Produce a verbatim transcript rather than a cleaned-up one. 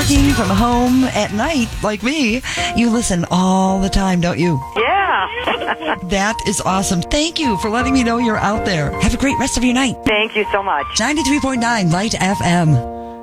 working from home at night, like me, you listen all the time, don't you? Yeah. That is awesome. Thank you for letting me know you're out there. Have a great rest of your night. Thank you so much. ninety-three point nine Light F M.